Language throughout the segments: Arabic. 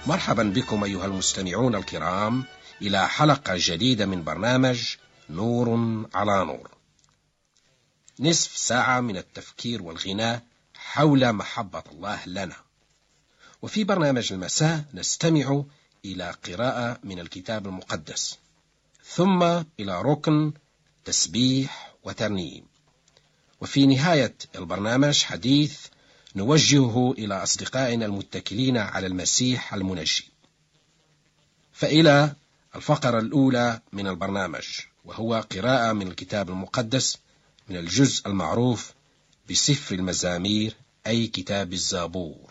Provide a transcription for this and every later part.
مرحبا بكم أيها المستمعون الكرام إلى حلقة جديدة من برنامج نور على نور، نصف ساعة من التفكير والغناء حول محبة الله لنا. وفي برنامج المساء نستمع إلى قراءة من الكتاب المقدس، ثم إلى ركن تسبيح وترنيم، وفي نهاية البرنامج حديث نوجهه إلى أصدقائنا المتكلين على المسيح المنجي. فإلى الفقرة الأولى من البرنامج، وهو قراءة من الكتاب المقدس من الجزء المعروف بسفر المزامير، أي كتاب الزبور.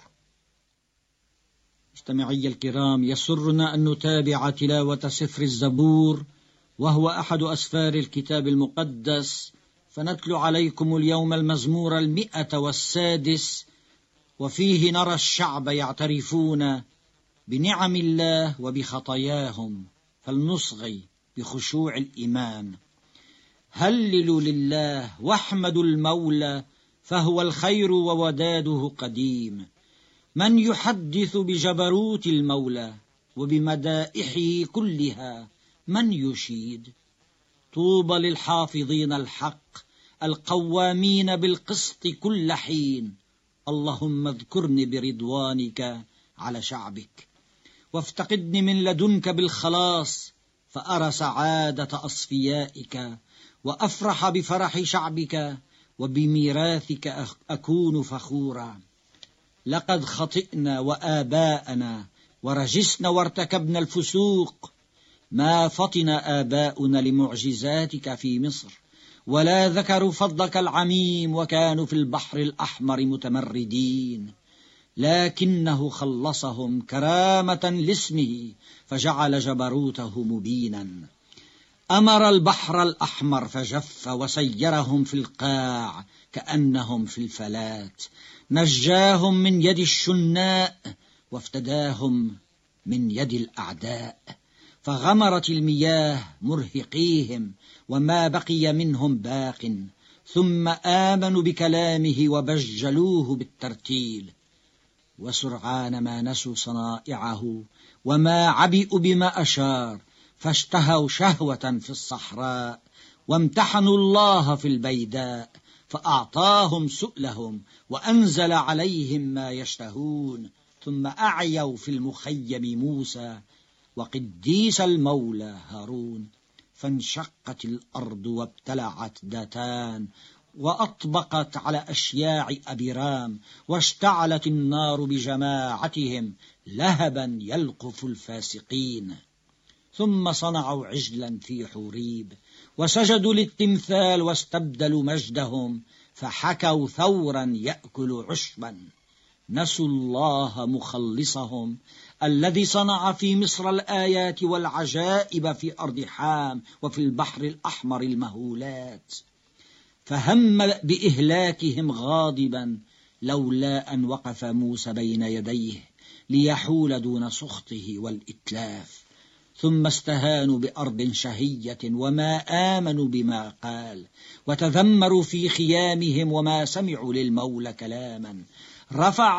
مستمعي الكرام، يسرنا أن نتابع تلاوة سفر الزبور، وهو أحد أسفار الكتاب المقدس. فنتلو عليكم اليوم المزمور 106، وفيه نرى الشعب يعترفون بنعم الله وبخطاياهم، فلنصغي بخشوع الإيمان. هللوا لله واحمدوا المولى، فهو الخير ووداده قديم. من يحدث بجبروت المولى وبمدائحه كلها من يشيد؟ طوبى للحافظين الحق، القوامين بالقسط كل حين. اللهم اذكرني برضوانك على شعبك، وافتقدني من لدنك بالخلاص، فأرى سعادة أصفيائك وأفرح بفرح شعبك، وبميراثك أكون فخورا. لقد خطئنا وآباءنا ورجسنا وارتكبنا الفسوق، ما فطن آباؤنا لمعجزاتك في مصر، ولا ذكروا فضلك العميم، وكانوا في البحر الأحمر متمردين. لكنه خلصهم كرامة لاسمه، فجعل جبروته مبينا. أمر البحر الأحمر فجف، وسيرهم في القاع كأنهم في الفلات. نجاهم من يد الشناء، وافتداهم من يد الأعداء. فغمرت المياه مرهقيهم، وما بقي منهم باق. ثم آمنوا بكلامه وبجلوه بالترتيل. وسرعان ما نسوا صنائعه، وما عبئوا بما أشار، فاشتهوا شهوة في الصحراء، وامتحنوا الله في البيداء، فأعطاهم سؤلهم وأنزل عليهم ما يشتهون. ثم أعيوا في المخيم موسى وقديس المولى هارون، فانشقت الأرض وابتلعت داتان، وأطبقت على أشياع أبيرام، واشتعلت النار بجماعتهم لهبا يلقف الفاسقين. ثم صنعوا عجلا في حوريب، وسجدوا للتمثال، واستبدلوا مجدهم، فحكوا ثورا يأكل عشبا. نسوا الله مخلصهم، الذي صنع في مصر الآيات والعجائب، في أرض حام وفي البحر الأحمر المهولات. فهم بإهلاكهم غاضبا، لولا أن وقف موسى بين يديه ليحول دون سخطه والإتلاف. ثم استهانوا بأرض شهية، وما آمنوا بما قال، وتذمروا في خيامهم، وما سمعوا للمولى كلاما. رفع